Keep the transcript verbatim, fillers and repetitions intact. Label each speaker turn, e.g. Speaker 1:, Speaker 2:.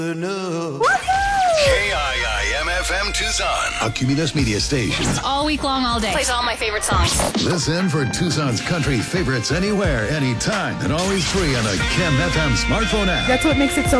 Speaker 1: K I I M F M Tucson, a Cumulus Media station.
Speaker 2: All week long, all day.
Speaker 3: Plays all my favorite songs.
Speaker 1: Listen for Tucson's country favorites anywhere, anytime, and always free on the K I M F M smartphone app.
Speaker 4: That's what makes it so